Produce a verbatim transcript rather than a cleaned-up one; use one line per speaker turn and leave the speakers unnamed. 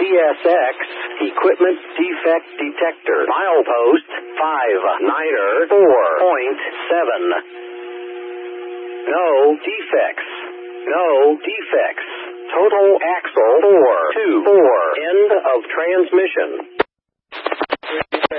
S X, Equipment Defect Detector. Milepost five niner four point seven. No defects. No defects. Total axle four two four. End of transmission.